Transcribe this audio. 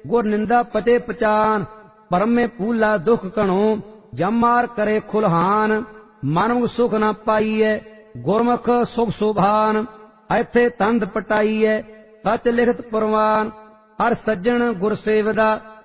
गुर निंदा पते पचान, परमे पूला दुख कणो, जमार करे खुलहान। मानव सुख न पाईए, गुरमुख सुख सुभान, ऐथे तंद पटाईए, सच लिखत प्रवान। हर सज्जन गुर सेवदा,